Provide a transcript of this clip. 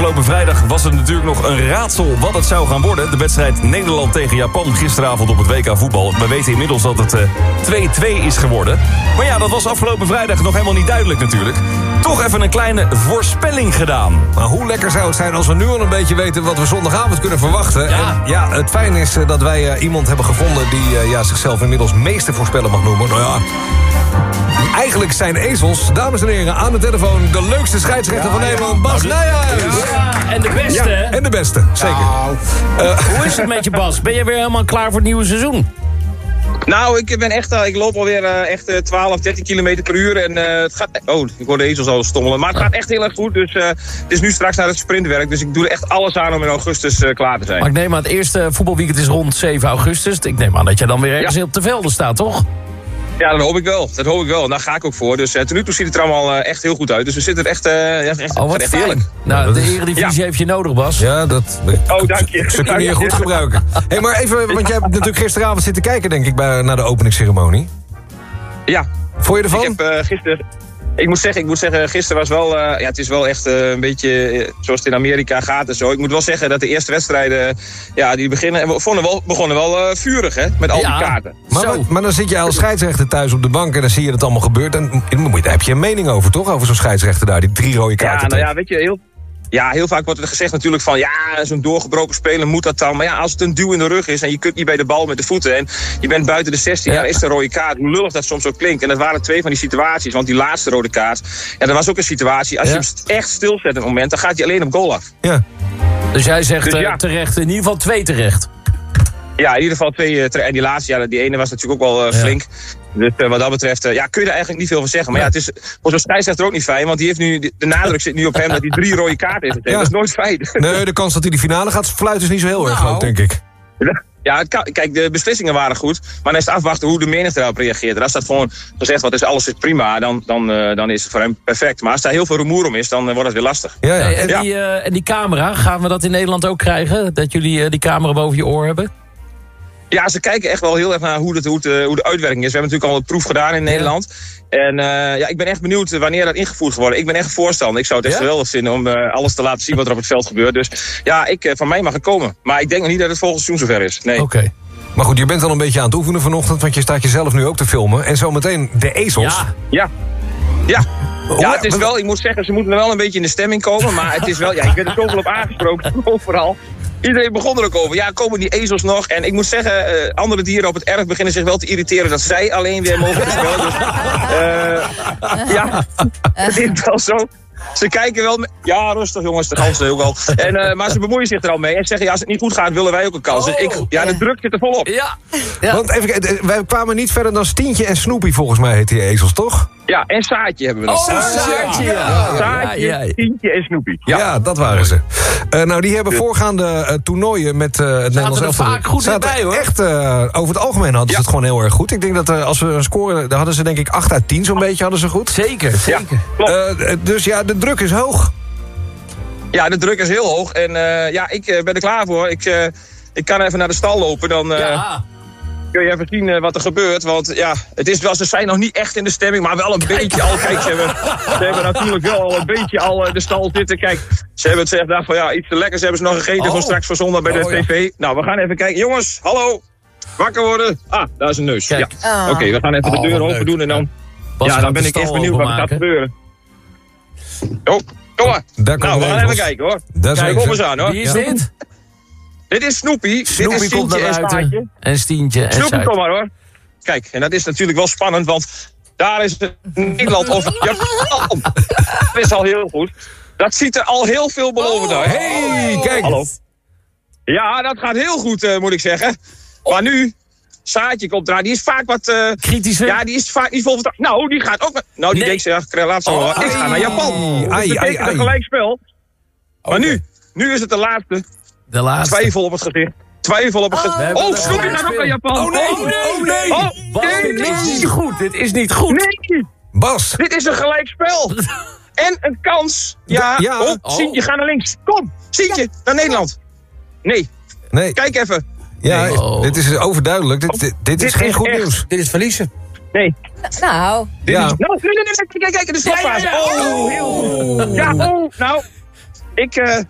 afgelopen vrijdag was het natuurlijk nog een raadsel wat het zou gaan worden. De wedstrijd Nederland tegen Japan gisteravond op het WK voetbal. We weten inmiddels dat het 2-2 is geworden. Maar ja, dat was afgelopen vrijdag nog helemaal niet duidelijk natuurlijk. Toch even een kleine voorspelling gedaan. Maar hoe lekker zou het zijn als we nu al een beetje weten wat we zondagavond kunnen verwachten. Ja. En ja, het fijn is dat wij iemand hebben gevonden die zichzelf inmiddels meestervoorspeller mag noemen. Nou ja, eigenlijk zijn ezels. Dames en heren, aan de telefoon de leukste scheidsrechter van Nederland, Bas Nijhuis. Ja, en de beste, hè? En de beste, zeker. Hoe is het met je, Bas? Ben je weer helemaal klaar voor het nieuwe seizoen? Nou, ik loop alweer echt 12, 13 kilometer per uur. En het gaat... Oh, ik hoor de ezels al stommelen. Maar het gaat echt heel erg goed. Dus het is nu straks naar het sprintwerk. Dus ik doe er echt alles aan om in augustus klaar te zijn. Maar ik neem aan, het eerste voetbalweekend is rond 7 augustus. Ik neem aan dat je dan weer ergens op de velden staat, toch? Ja, dat hoop ik wel. En daar ga ik ook voor. Dus tot nu toe ziet het er allemaal echt heel goed uit. Dus we zitten er echt, wat echt fijn. heerlijk. Nou, de Eredivisie heeft je nodig, Bas. Ja, dank je. Ze kunnen je goed gebruiken. Hey, maar even, want jij hebt natuurlijk gisteravond zitten kijken, denk ik, naar de openingsceremonie. Ja. Vond je ervan? Ik heb gisteren... Ik moet zeggen, gisteren was wel... het is wel echt een beetje zoals het in Amerika gaat en zo. Ik moet wel zeggen dat de eerste wedstrijden... die begonnen wel vurig, hè? Met al die kaarten. Maar dan zit je als scheidsrechter thuis op de bank en dan zie je dat allemaal gebeurt. En daar heb je een mening over, toch? Over zo'n scheidsrechter daar, die 3 rode kaarten. Ja, nou ja, weet je... heel vaak wordt er gezegd natuurlijk van... zo'n doorgebroken speler moet dat dan. Maar ja, als het een duw in de rug is... en je kunt niet bij de bal met de voeten... en je bent buiten de 16, is het een rode kaart. Hoe lullig dat soms ook klinkt. En dat waren 2 van die situaties. Want die laatste rode kaart... Ja, dat was ook een situatie... Als je hem echt stilzet op een moment... dan gaat hij alleen op goal af. Ja. Dus jij zegt terecht, in ieder geval 2 terecht. Ja, in ieder geval 2. En die laatste, die ene was natuurlijk ook wel flink. Dus wat dat betreft, kun je er eigenlijk niet veel van zeggen. Maar het is voor zo'n scheidsrechter ook niet fijn. Want die heeft nu, de nadruk zit nu op hem dat hij 3 rode kaarten heeft. Ja. Dat is nooit fijn. Nee, de kans dat hij de finale gaat fluiten is niet zo heel erg groot, denk ik. Ja, kijk, de beslissingen waren goed. Maar dan is het afwachten hoe de menigte daarop reageert. En als dat gewoon gezegd wordt, alles is prima, dan is het voor hem perfect. Maar als daar heel veel rumoer om is, dan wordt het weer lastig. Ja. En die camera, gaan we dat in Nederland ook krijgen? Dat jullie die camera boven je oor hebben? Ja, ze kijken echt wel heel erg naar hoe de uitwerking is. We hebben natuurlijk al een proef gedaan in Nederland. En ik ben echt benieuwd wanneer dat ingevoerd wordt. Ik ben echt voorstander. Ik zou het echt geweldig vinden om alles te laten zien wat er op het veld gebeurt. Dus van mij mag het komen. Maar ik denk nog niet dat het volgend seizoen zover is. Nee. Oké. Maar goed, je bent al een beetje aan het oefenen vanochtend, want je staat jezelf nu ook te filmen. En zometeen de ezels. Ja, het is wel, ik moet zeggen, ze moeten er wel een beetje in de stemming komen. Maar het is wel, ik werd er zoveel op aangesproken, overal. Iedereen begon er ook over. Ja, komen die ezels nog? En ik moet zeggen, andere dieren op het erf beginnen zich wel te irriteren dat zij alleen weer mogen spelen. Dus, het is wel zo. Ze kijken wel... Ja, rustig jongens, de ganzen ook al. Maar ze bemoeien zich er al mee en zeggen... als het niet goed gaat, willen wij ook een kans. Dus de druk zit er volop. Ja. Want even, wij kwamen niet verder dan Stientje en Snoepie, volgens mij heet die ezels, toch? Ja, en Saatje hebben we nog. Saatje. Saatje, Stientje en Snoepie. Ja, dat waren ze. Die hebben voorgaande toernooien met het Nederlands elftal. Vaak goed bij, hoor. Echt, over het algemeen hadden ze het gewoon heel erg goed. Ik denk dat als we een score, daar hadden ze denk ik 8 uit 10 zo'n beetje hadden ze goed. Zeker. Ja, klopt. Dus ja, de druk is hoog. Ja, de druk is heel hoog. En ik ben er klaar voor. Ik kan even naar de stal lopen. Dan kun je even zien wat er gebeurt. Want het is wel, ze zijn nog niet echt in de stemming. Maar wel een beetje al. Kijk, ze hebben natuurlijk wel al een beetje al de stal zitten. Kijk, ze hebben het gezegd van iets te lekkers hebben ze nog gegeten voor straks voor zondag bij de tv. Nou, we gaan even kijken. Jongens, hallo. Wakker worden. Ah, daar is een neus. Ja. Oké, we gaan even de deur open doen en dan... dan ben ik echt benieuwd wat er gaat gebeuren. Kom maar. We gaan even kijken hoor. Kijk op eens aan hoor. Wie is dit? Dit is Snoepie. Snoepie dit is komt naar buiten. En Stientje en Snoepie, kom maar hoor. Kijk, en dat is natuurlijk wel spannend, want daar is Nederland of Japan. Dat is al heel goed. Dat ziet er al heel veelbelovend uit. Hey, kijk. Hallo. Ja, dat gaat heel goed, moet ik zeggen. Maar nu... Saatje komt eraan, die is vaak wat... kritischer? Ja, die is vaak niet vol vertrouwen. Nou, die gaat ook... Nou, die denkt zich, laat zo ik ga naar Japan. Dat betekent een gelijkspel. Maar nu is het de laatste. De laatste. Twijfel op het gezicht. Snoepie gaat ook naar Japan. Oh nee. Bas, dit is niet goed. Dit is niet goed. Nee. Bas. Dit is een gelijkspel. En een kans. Sientje, ga naar links. Kom, Sientje, naar Nederland. Nee. Kijk even. Ja, dit is overduidelijk. Dit is geen goed nieuws. Dit is verliezen. Nee. Nou. Nee, kijk, de slotfase. Heel goed. Ja, nou.